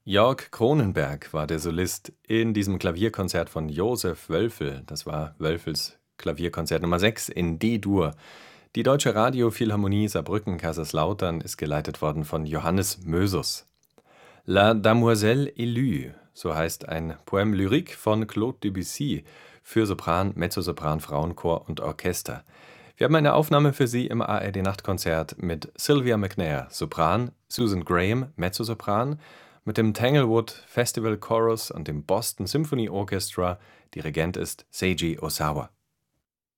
Jörg Cronenberg war der Solist in diesem Klavierkonzert von Josef Wölfel. Das war Wölfels Klavierkonzert Nummer 6 in D-Dur. Die Deutsche Radiophilharmonie Saarbrücken-Kaiserslautern ist geleitet worden von Johannes Mösus. La Damoiselle élue, so heißt ein Poème lyrique von Claude Debussy für Sopran, Mezzosopran, Frauenchor und Orchester. Wir haben eine Aufnahme für Sie im ARD-Nachtkonzert mit Sylvia McNair, Sopran, Susan Graham, Mezzosopran, mit dem Tanglewood Festival Chorus und dem Boston Symphony Orchestra. Dirigent ist Seiji Osawa.